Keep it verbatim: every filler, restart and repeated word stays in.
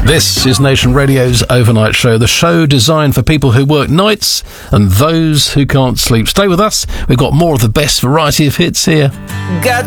This is Nation Radio's Overnight Show, the show designed for people who work nights and those who can't sleep. Stay with us. We've got more of the best variety of hits here. Got